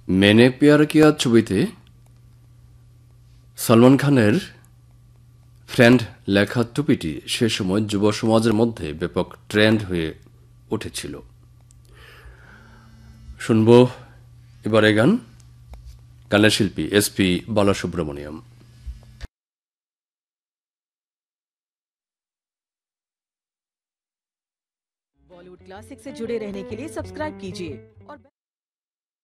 मैंने प्यार किया ছবিতে সলমান খানের ফ্রেন্ড লেখা টুপিটি সে সময় যুব সমাজের মধ্যে ব্যাপক ট্রেন্ড হয়ে উঠেছিল। শুনব এবারে গান, গানের শিল্পী এসপি বালাসুব্রমণিয়াম। बॉलीवुड क्लासिक से जुड़े रहने के लिए सब्सक्राइब कीजिए और